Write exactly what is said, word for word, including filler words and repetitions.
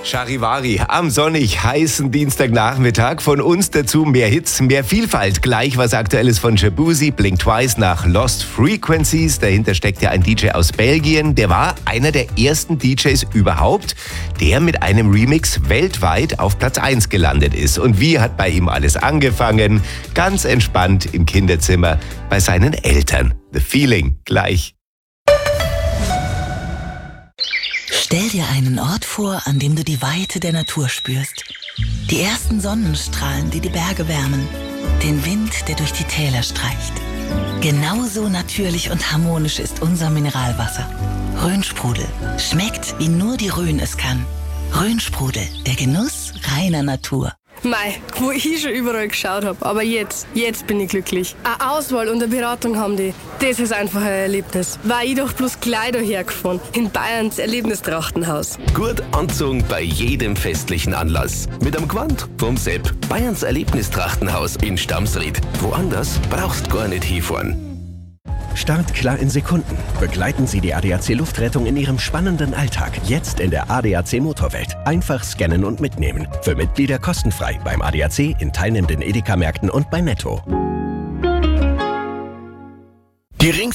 Charivari am sonnig heißen Dienstagnachmittag. Von uns dazu mehr Hits, mehr Vielfalt. Gleich was Aktuelles von Shaboozey, Blink Twice nach Lost Frequencies. Dahinter steckt ja ein D J aus Belgien. Der war einer der ersten D Js überhaupt, der mit einem Remix weltweit auf Platz eins gelandet ist. Und wie hat bei ihm alles angefangen? Ganz entspannt im Kinderzimmer bei seinen Eltern. The Feeling gleich. Stell dir einen Ort vor, an dem du die Weite der Natur spürst. Die ersten Sonnenstrahlen, die die Berge wärmen. Den Wind, der durch die Täler streicht. Genauso natürlich und harmonisch ist unser Mineralwasser. Rhönsprudel. Schmeckt, wie nur die Rhön es kann. Rhönsprudel, der Genuss reiner Natur. Mei, wo ich schon überall geschaut habe, aber jetzt, jetzt bin ich glücklich. Eine Auswahl und eine Beratung haben die, das ist einfach ein Erlebnis. War ich doch bloß gleich dahergefahren, in Bayerns Erlebnistrachtenhaus. Gut anzogen bei jedem festlichen Anlass. Mit einem Gewand vom Sepp. Bayerns Erlebnistrachtenhaus in Stamsried. Woanders brauchst gar nicht hinfahren. Start klar in Sekunden. Begleiten Sie die A D A C Luftrettung in Ihrem spannenden Alltag. Jetzt in der A D A C Motorwelt. Einfach scannen und mitnehmen. Für Mitglieder kostenfrei beim A D A C, in teilnehmenden Edeka-Märkten und bei Netto. Die Ring